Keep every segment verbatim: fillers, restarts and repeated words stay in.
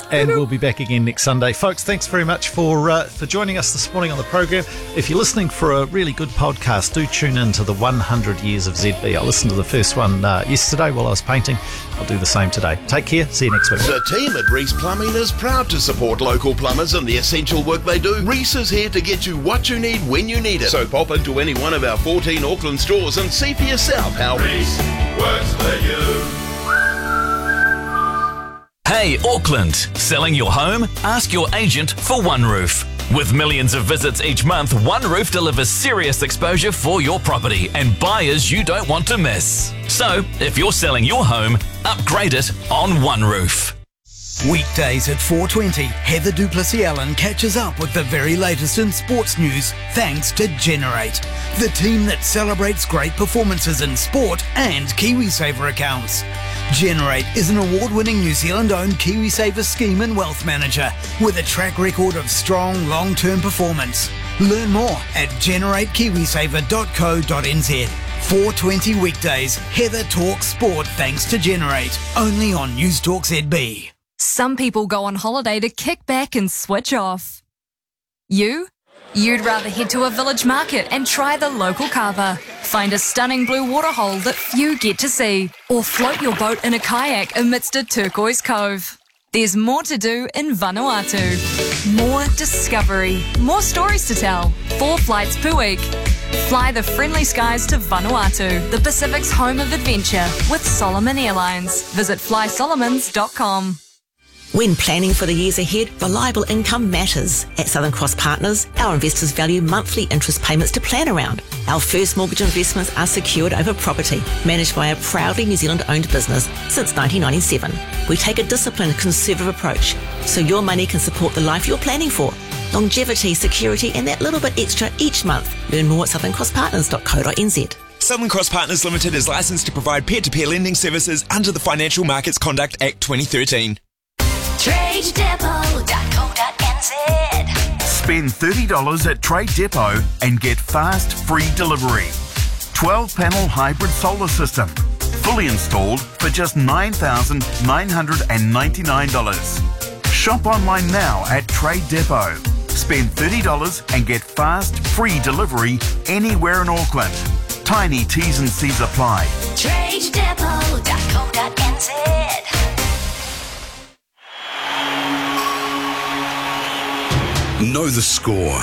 and we'll be back again next Sunday. Folks, thanks very much for uh, for joining us this morning on the program. If you're listening for a really good podcast, do tune in to the one hundred Years of Z B. I listened to the first one uh, yesterday while I was painting. I'll do the same today. Take care. See you next week. The team at Reese Plumbing is proud to support local plumbers and the essential work they do. Reese is here to get you what you need when you need it. So pop into any one of our fourteen Auckland stores and see for yourself how Reese works for you. Hey Auckland, selling your home? Ask your agent for OneRoof. With millions of visits each month, OneRoof delivers serious exposure for your property and buyers you don't want to miss. So, if you're selling your home, upgrade it on OneRoof. Weekdays at four twenty, Heather Duplessis-Allen catches up with the very latest in sports news thanks to Generate, the team that celebrates great performances in sport and KiwiSaver accounts. Generate is an award-winning New Zealand-owned KiwiSaver scheme and wealth manager with a track record of strong long-term performance. Learn more at generate kiwisaver dot co dot n z. four twenty weekdays, Heather talks sport thanks to Generate, only on News Talk Z B. Some people go on holiday to kick back and switch off. You? You'd rather head to a village market and try the local kava, find a stunning blue waterhole that few get to see, or float your boat in a kayak amidst a turquoise cove. There's more to do in Vanuatu. More discovery, more stories to tell, four flights per week. Fly the friendly skies to Vanuatu, the Pacific's home of adventure, with Solomon Airlines. Visit fly solomons dot com. When planning for the years ahead, reliable income matters. At Southern Cross Partners, our investors value monthly interest payments to plan around. Our first mortgage investments are secured over property, managed by a proudly New Zealand-owned business since nineteen ninety-seven. We take a disciplined, conservative approach, so your money can support the life you're planning for. Longevity, security, and that little bit extra each month. Learn more at southern cross partners dot co dot n z. Southern Cross Partners Limited is licensed to provide peer-to-peer lending services under the Financial Markets Conduct Act twenty thirteen. trade depot dot co dot n z. Spend thirty dollars at Trade Depot and get fast, free delivery. twelve panel hybrid solar system. Fully installed for just nine thousand nine hundred ninety-nine dollars. Shop online now at Trade Depot. Spend thirty dollars and get fast, free delivery anywhere in Auckland. Tiny T's and C's apply. trade depot dot co dot n z. Know the score.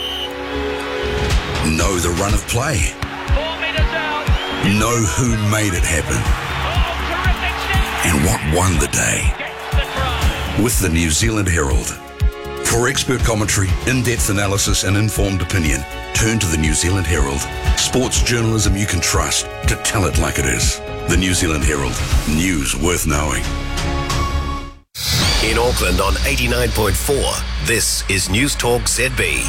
Know the run of play. Four metres out. Know who made it happen. Oh, and what won the day. the With the New Zealand Herald. For expert commentary, in-depth analysis and informed opinion, turn to the New Zealand Herald. Sports journalism you can trust to tell it like it is. The New Zealand Herald. News worth knowing. In Auckland on eighty-nine point four, this is News Talk Z B.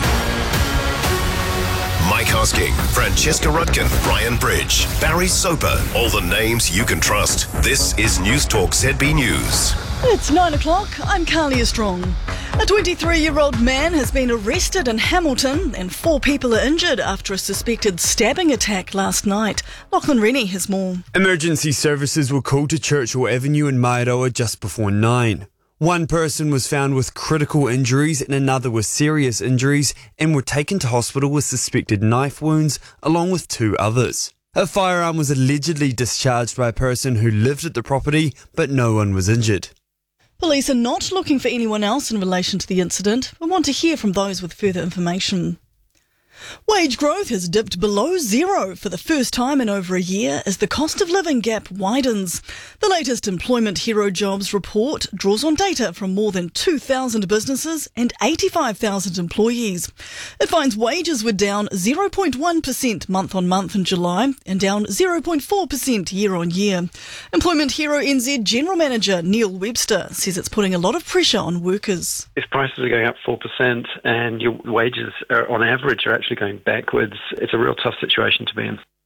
Mike Hosking, Francesca Rutkin, Brian Bridge, Barry Soper, all the names you can trust. This is News Talk Z B News. It's nine o'clock. I'm Carlia Strong. A twenty-three-year-old man has been arrested in Hamilton and four people are injured after a suspected stabbing attack last night. Lachlan Rennie has more. Emergency services were called to Churchill Avenue in Mairoa just before nine. One person was found with critical injuries and another with serious injuries and were taken to hospital with suspected knife wounds, along with two others. A firearm was allegedly discharged by a person who lived at the property, but no one was injured. Police are not looking for anyone else in relation to the incident, but want to hear from those with further information. Wage growth has dipped below zero for the first time in over a year as the cost of living gap widens. The latest Employment Hero Jobs report draws on data from more than two thousand businesses and eighty-five thousand employees. It finds wages were down zero point one percent month on month in July and down zero point four percent year on year. Employment Hero N Z General Manager Neil Webster says it's putting a lot of pressure on workers. If prices are going up four percent and your wages are, on average are actually going backwards, it's a real tough situation to be in.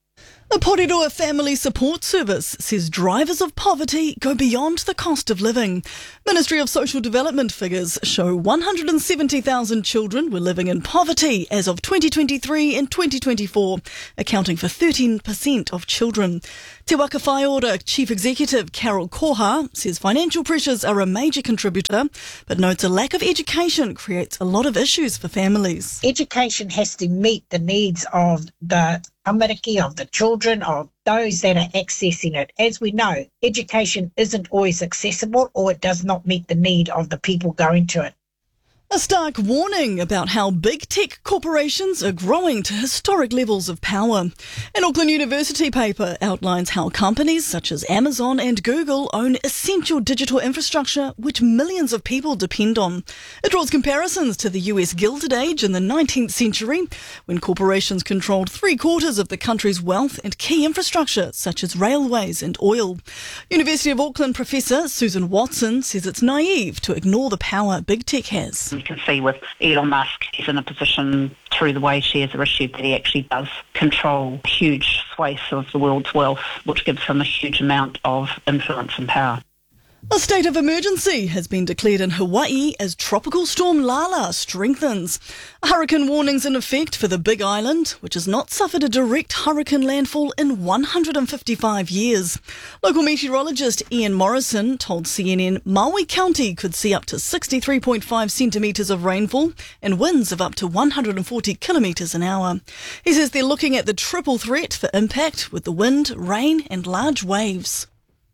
A Porirua Family Support Service says drivers of poverty go beyond the cost of living. Ministry of Social Development figures show one hundred seventy thousand children were living in poverty as of twenty twenty-three and twenty twenty-four, accounting for thirteen percent of children. Te Waka Whaiora Chief Executive Carol Koha says financial pressures are a major contributor, but notes a lack of education creates a lot of issues for families. Education has to meet the needs of the tamariki, of the children, of those that are accessing it. As we know, education isn't always accessible, or it does not meet the need of the people going to it. A stark warning about how big tech corporations are growing to historic levels of power. An Auckland University paper outlines how companies such as Amazon and Google own essential digital infrastructure which millions of people depend on. It draws comparisons to the U S Gilded Age in the nineteenth century, when corporations controlled three quarters of the country's wealth and key infrastructure such as railways and oil. University of Auckland professor Susan Watson says it's naive to ignore the power big tech has. You can see with Elon Musk, he's in a position through the way shares are issued that he actually does control huge swathes of the world's wealth, which gives him a huge amount of influence and power. A state of emergency has been declared in Hawaii as Tropical Storm Lala strengthens. Hurricane warnings in effect for the Big Island, which has not suffered a direct hurricane landfall in one hundred fifty-five years. Local meteorologist Ian Morrison told C N N Maui County could see up to sixty-three point five centimetres of rainfall and winds of up to one hundred forty kilometres an hour. He says they're looking at the triple threat for impact with the wind, rain and large waves.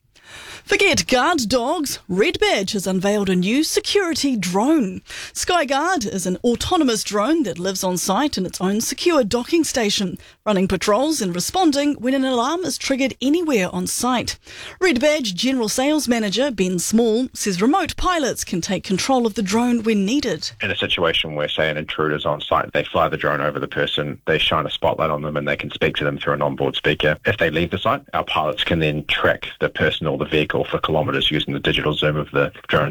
Forget guard dogs. Red Badge has unveiled a new security drone. Skyguard is an autonomous drone that lives on site in its own secure docking station, running patrols and responding when an alarm is triggered anywhere on site. Red Badge General Sales Manager Ben Small says remote pilots can take control of the drone when needed. In a situation where, say, an intruder's on site, they fly the drone over the person, they shine a spotlight on them and they can speak to them through an onboard speaker. If they leave the site, our pilots can then track the person or the vehicle for kilometres using the digital zoom of the drone.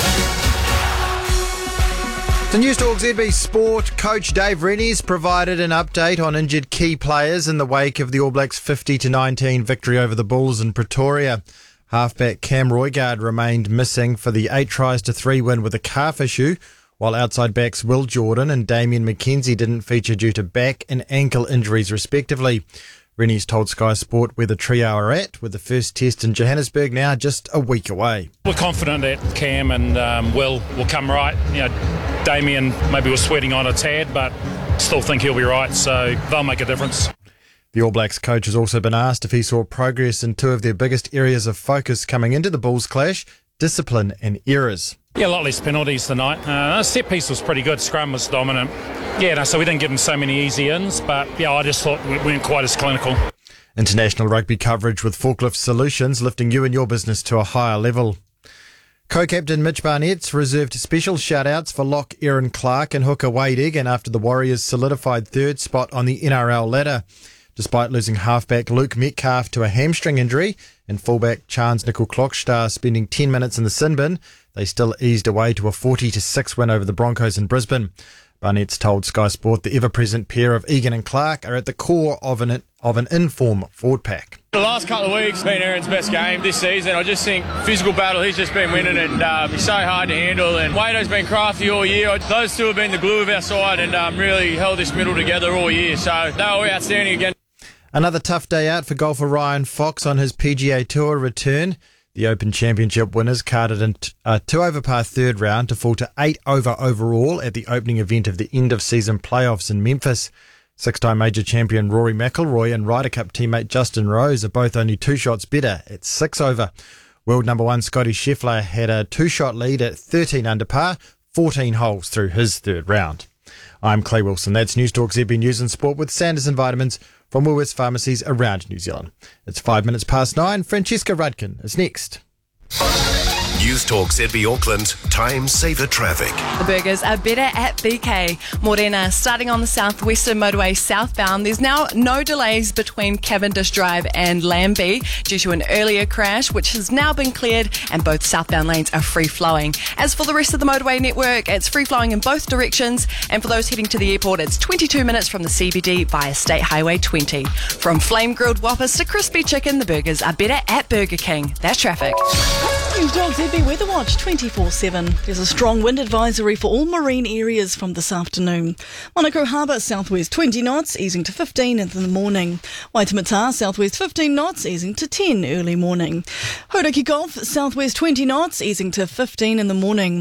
To News Talk Z B Sport, Coach Dave Rennie's provided an update on injured key players in the wake of the All Blacks fifty to nineteen victory over the Bulls in Pretoria. Halfback Cam Roigard remained missing for the eight tries to three win with a calf issue, while outside backs Will Jordan and Damien McKenzie didn't feature due to back and ankle injuries respectively. Rennie's told Sky Sport where the trio are at, with the first test in Johannesburg now just a week away. We're confident that Cam and um, Will will come right. You know, Damien maybe was sweating on a tad, but still think he'll be right, so they'll make a difference. The All Blacks coach has also been asked if he saw progress in two of their biggest areas of focus coming into the Bulls clash, discipline and errors. Yeah, a lot less penalties tonight. Uh, the set piece was pretty good. Scrum was dominant. Yeah, no, so we didn't give them so many easy ins, but yeah, I just thought we weren't quite as clinical. International rugby coverage with Forklift Solutions, lifting you and your business to a higher level. Co-captain Mitch Barnett's reserved special shout-outs for lock Aaron Clark and hooker Wade Egan after the Warriors solidified third spot on the N R L ladder. Despite losing halfback Luke Metcalf to a hamstring injury and fullback Chance Nickel-Klockstar spending ten minutes in the sin bin, they still eased away to a forty to six win over the Broncos in Brisbane. Barnett's told Sky Sport the ever-present pair of Egan and Clark are at the core of an of an in-form forward pack. The last couple of weeks has been Aaron's best game this season. I just think physical battle, he's just been winning and um, he's so hard to handle. And Wado's been crafty all year. Those two have been the glue of our side and um, really held this middle together all year. So they were outstanding again. Another tough day out for golfer Ryan Fox on his P G A Tour return. The Open Championship winners carded in a two-over-par third round to fall to eight over overall at the opening event of the end-of-season playoffs in Memphis. Six-time major champion Rory McIlroy and Ryder Cup teammate Justin Rose are both only two shots better at six over. World number one Scotty Scheffler had a two-shot lead at thirteen under par, fourteen holes through his third round. I'm Clay Wilson. That's News Talk Z B News and Sport with Sanders and Vitamins from Woolworths pharmacies around New Zealand. It's five minutes past nine. Francesca Rudkin is next. News Talk Z B Auckland, time saver traffic. The burgers are better at B K. Morena, starting on the southwestern motorway southbound, there's now no delays between Cavendish Drive and Lambie due to an earlier crash, which has now been cleared, and both southbound lanes are free-flowing. As for the rest of the motorway network, it's free-flowing in both directions, and for those heading to the airport, it's twenty-two minutes from the C B D via State Highway twenty. From flame-grilled Whoppers to crispy chicken, the burgers are better at Burger King. That's traffic. News Dog Z B Weather Watch twenty-four seven. There's a strong wind advisory for all marine areas from this afternoon. Manukau Harbour, southwest twenty knots, easing to fifteen in the morning. Waitemata, southwest fifteen knots, easing to ten early morning. Hauraki Gulf, southwest twenty knots, easing to fifteen in the morning.